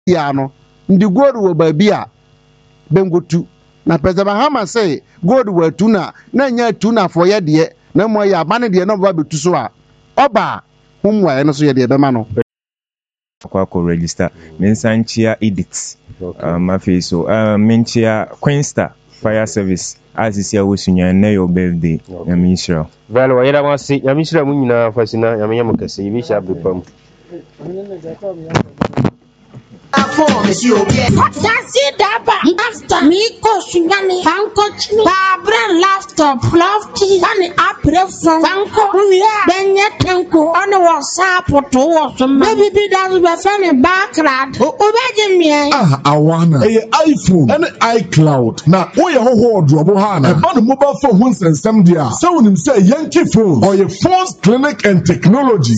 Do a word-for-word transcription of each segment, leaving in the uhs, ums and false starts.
ya no ndi gold wo baby a bengotu na President Mahama say gold wo tuna na nya tuna for ye de na mo ya ba ne de na ba betu so a oba humwa ye no so ye de be ma no kwa ko register mensanchia edit um afi so um menchia Queensta Fire Service as is ya wosunya na your birthday ya minister vale wa yera wasi ya minister mu nyina fasina ya menya mukase bi sha bepam That's it, Daba. After me, Koshingani, Fanko, Babra, laptop, lofty, and apple from Fanko, Benya Tanko, on the WhatsApp or two, maybe be done with any background. Imagine me. Ah, I wanna a iPhone and iCloud. Now, we are whole Drobohana, and on the mobile phone once and some dear. Someone him say Yankee phone or your phone's clinic and technology.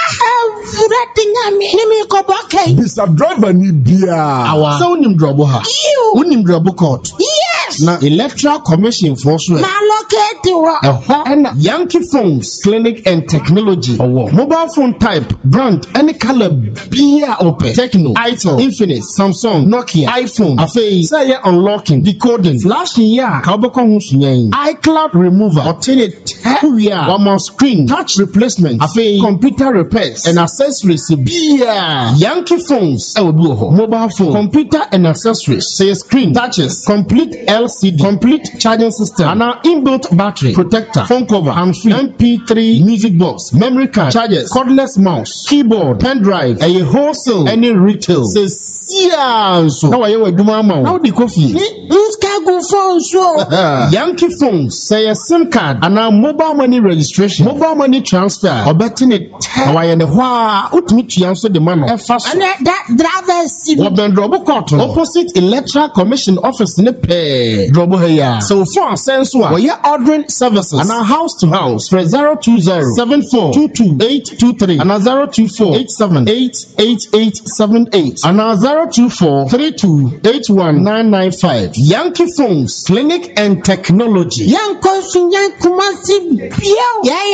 Mister Driver ni bia. Awa. So unim drobo ha. You. Unim drobo court. Yes. Na Electoral Commission for sure. Na locate wa. Uh-huh. And Yankee Phones Clinic and Technology. Oh, mobile phone type, brand, any color, bia open. Techno, Itel, Infinix, Samsung, Nokia, iPhone. Afe, say unlocking, decoding, flashing ya. Kaboko hunsunyen. iCloud remover. Alternate area. One more screen. Touch replacement. Afe, computer repairs and accessories. Bia. Yankee Phones. Mobile phone, computer and accessories, say screen, touches, complete L C D, complete charging system, and our inbuilt battery, protector, phone cover, and free M P three music box, memory card, chargers, cordless mouse, keyboard, pen drive, a wholesale, any retail. Says yeah, so now I do mama. How the coffee? This cargo phone so Yankee Phones say a SIM card and our mobile money registration, mobile money transfer, or betting it. Why and why? Ultimate answer the man. And that driver see what ben drobo court opposite Electoral Commission office ne pay drobo here. So for sense one, we are ordering services and our house to house for zero two zero seven four two two eight two three and our zero two four eight seven eight eight eight seven eight and our zero two four three two eight one nine nine five. Yankee Phones Clinic and Technology. Yanko Sunyan Kumasi Bio. Yeah,